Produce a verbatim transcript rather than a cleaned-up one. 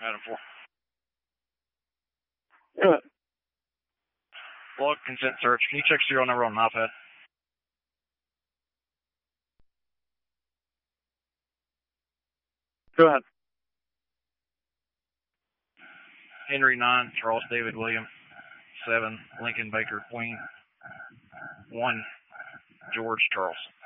Adam four. Go ahead. Log consent search. Can you check serial number on an iPad? Go ahead. Henry nine, Charles David William. seven, Lincoln Baker Queen. one, George Charles.